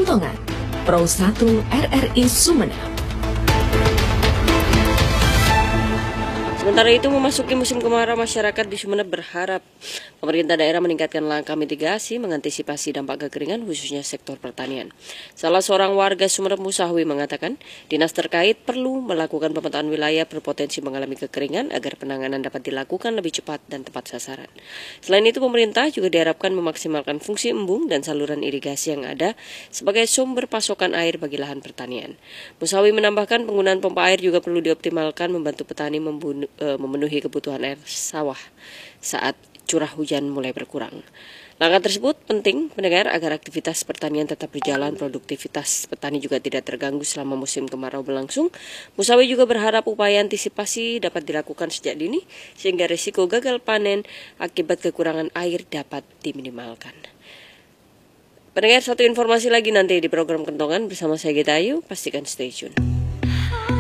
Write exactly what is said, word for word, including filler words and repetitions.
Kentongan, Pro satu R R I Sumeneb. Sementara itu, memasuki musim kemarau, masyarakat di Sumeneb berharap pemerintah daerah meningkatkan langkah mitigasi mengantisipasi dampak kekeringan khususnya sektor pertanian. Salah seorang warga Sumeneb Musahwi mengatakan dinas terkait perlu melakukan pemetaan wilayah berpotensi mengalami kekeringan agar penanganan dapat dilakukan lebih cepat dan tepat sasaran. Selain itu, pemerintah juga diharapkan memaksimalkan fungsi embung dan saluran irigasi yang ada sebagai sumber pasokan air bagi lahan pertanian. Musahwi menambahkan penggunaan pompa air juga perlu dioptimalkan membantu petani membunuh memenuhi kebutuhan air sawah saat curah hujan mulai berkurang. Langkah tersebut penting pendengar agar aktivitas pertanian tetap berjalan, produktivitas petani juga tidak terganggu selama musim kemarau berlangsung. Musahwi juga berharap upaya antisipasi dapat dilakukan sejak dini sehingga risiko gagal panen akibat kekurangan air dapat diminimalkan. Pendengar, satu informasi lagi nanti di program Kentongan bersama saya Gita Ayu, pastikan stay tune.